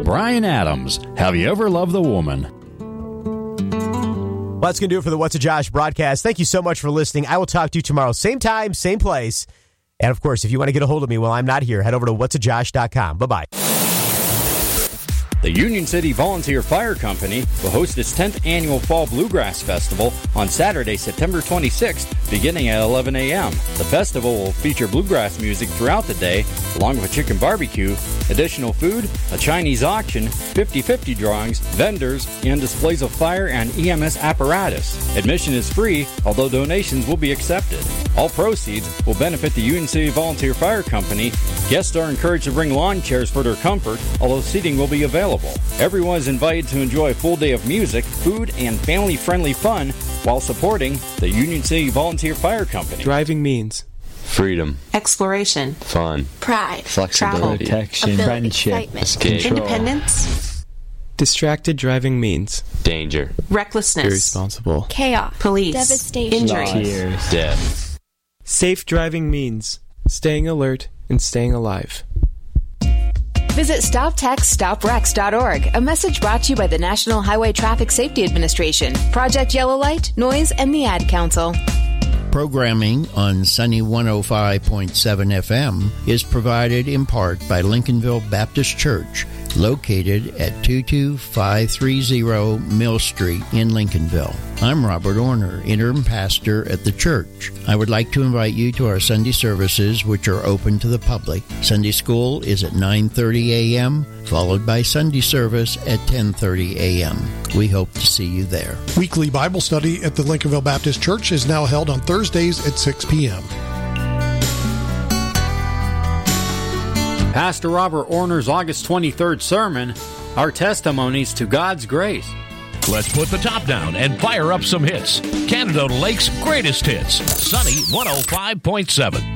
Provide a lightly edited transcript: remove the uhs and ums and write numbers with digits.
Brian Adams, have you ever loved a woman? Well, that's going to do it for the What's a Josh broadcast. Thank you so much for listening. I will talk to you tomorrow, same time, same place. And, of course, if you want to get a hold of me while I'm not here, head over to whatsajosh.com. Bye-bye. The Union City Volunteer Fire Company will host its 10th annual Fall Bluegrass Festival on Saturday, September 26th, beginning at 11 a.m. The festival will feature bluegrass music throughout the day, along with a chicken barbecue, additional food, a Chinese auction, 50-50 drawings, vendors, and displays of fire and EMS apparatus. Admission is free, although donations will be accepted. All proceeds will benefit the Union City Volunteer Fire Company. Guests are encouraged to bring lawn chairs for their comfort, although seating will be available. Everyone is invited to enjoy a full day of music, food, and family-friendly fun while supporting the Union City Volunteer Fire Company. Driving means freedom, exploration, fun, pride, flexibility, protection, friendship, independence. Distracted driving means danger, recklessness, irresponsible, chaos, police, devastation, injury, death. Safe driving means staying alert and staying alive. Visit StopTextStopWrecks.org. A message brought to you by the National Highway Traffic Safety Administration, Project Yellow Light, Noise, and the Ad Council. Programming on Sunny 105.7 FM is provided in part by Lincolnville Baptist Church, located at 22530 Mill Street in Lincolnville. I'm Robert Orner, interim pastor at the church. I would like to invite you to our Sunday services, which are open to the public. Sunday school is at 9:30 a.m., followed by Sunday service at 10:30 a.m. We hope to see you there. Weekly Bible study at the Lincolnville Baptist Church is now held on Thursdays at 6 p.m. Pastor Robert Orner's August 23rd sermon, Our Testimonies to God's Grace. Let's put the top down and fire up some hits. Canada Lake's greatest hits. Sunny 105.7.